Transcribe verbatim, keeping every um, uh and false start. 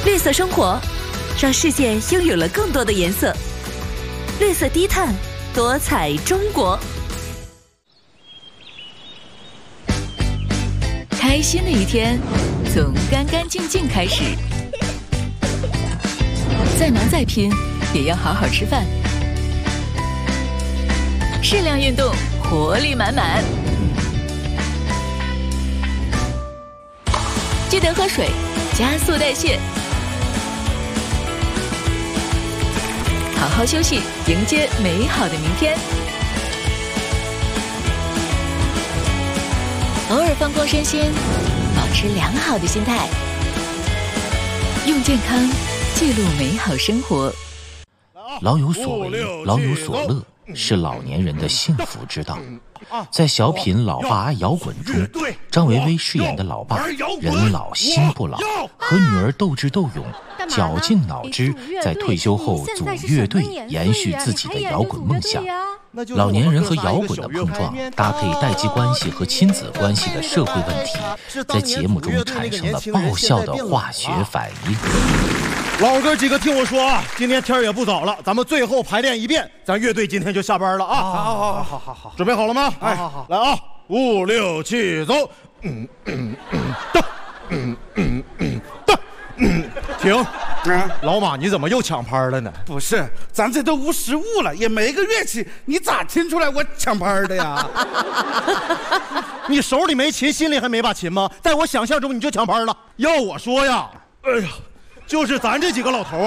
绿色生活，让世界拥有了更多的颜色。绿色低碳，多彩中国。开心的一天，从干干净净开始。再忙再拼，也要好好吃饭。适量运动，活力满满。记得喝水，加速代谢。好好休息，迎接美好的明天。偶尔放空身心，保持良好的心态，用健康记录美好生活。 老有所为，老有所乐，是老年人的幸福之道。在小品《老爸爱摇滚》中，张维维饰演的老爸人老心不老，和女儿斗智斗勇，绞尽脑汁，在退休后组乐队，延续自己的摇滚梦想。老年人和摇滚的碰撞，搭配代际关系和亲子关系的社会问题，在节目中产生了爆笑的化学反应。 老哥几个听我说啊，今天天也不早了，咱们最后排练一遍，咱乐队今天就下班了啊！ 好好好好好好， 准备好了吗？ 哎，好好， 来啊，五六七走！嗯嗯嗯，噔，嗯嗯嗯噔，嗯，停！啊，老马，你怎么又抢拍了呢？ 不是，咱这都无实物了，也没个乐器，你咋听出来我抢拍的呀？ 你手里没琴，心里还没把琴吗？在我想象中你就抢拍了。要我说呀，哎呀，就是咱这几个老头啊。